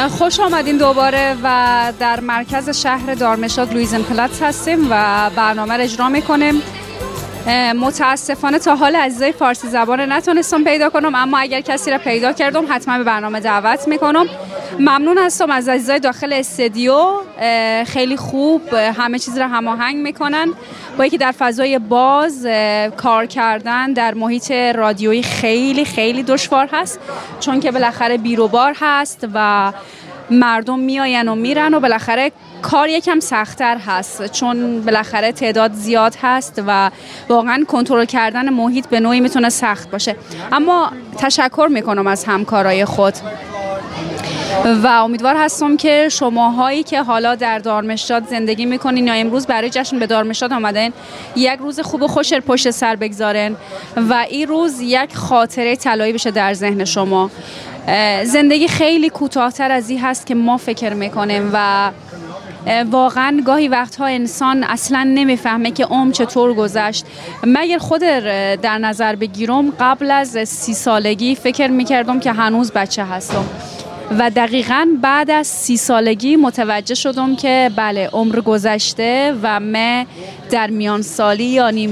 خوش آمدین دوباره و در مرکز شهر دارمشاد لویزن پلاتس هستیم و برنامه را اجرا میکنیم. متاسفانه تا حال عزیزای فارسی زبان نتونستم پیدا کنم، اما اگر کسی را پیدا کردم حتما به برنامه دعوت میکنم. ممنون هستم از عزیزای داخل استودیو، خیلی خوب همه چیز را هماهنگ میکنن با اینکه در فضای باز کار کردن در محیط رادیویی خیلی خیلی دشوار هست، چون که بالاخره بیروبار هست و مردم میاین و میرن و بالاخره کار یکم سخت‌تر هست، چون بالاخره تعداد زیاد هست و واقعا کنترل کردن محیط به نوعی میتونه سخت باشه. اما تشکر میکنم از همکارای خود و امیدوار هستم که شماهایی که حالا در دارمشاد زندگی میکنین یا امروز برای جشن به دارمشاد آمدین یک روز خوب و خوش پشت سر بگذارین و این روز یک خاطره طلایی بشه در ذهن شما. زندگی خیلی کوتاه‌تر از این هست که ما فکر میکنیم و واقعا گاهی وقتها انسان اصلا نمیفهمه که عمر چطور گذشت. مگر خود در نظر بگیرم قبل از 30 سالگی فکر میکردم که هنوز بچه هستم و دقیقاً بعد از 30 سالگی متوجه شدم که بله عمر گذشته و من در میان سالی یا نیم